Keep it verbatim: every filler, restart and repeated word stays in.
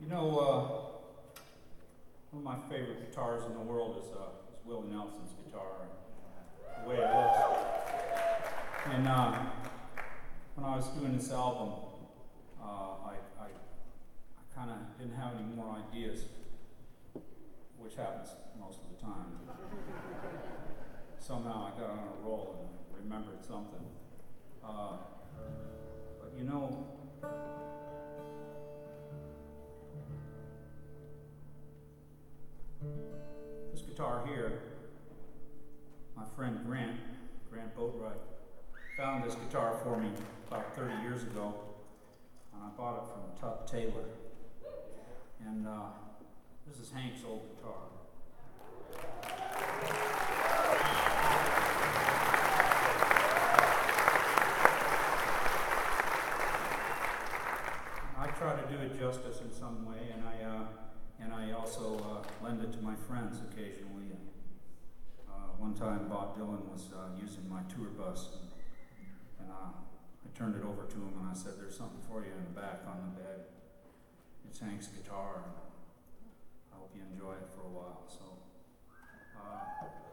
You know, uh, one of my favorite guitars in the world is, uh, is Willie Nelson's guitar, the way it looks. And uh, when I was doing this album, uh, I, I, I kind of didn't have any more ideas, which happens most of the time. Somehow I got on a roll and remembered something. Uh, but you know, this guitar here, my friend Grant, Grant Boatwright, found this guitar for me about thirty years ago, and I bought it from Tut Taylor. And uh, this is Hank's old guitar. I try to do it justice in some way, and I uh, and I also uh, lend it to my friends occasionally. Uh, one time, Bob Dylan was uh, using my tour bus, and, and uh, I turned it over to him, and I said, "There's something for you in the back on the bed. It's Hank's guitar. I hope you enjoy it for a while." So. Uh,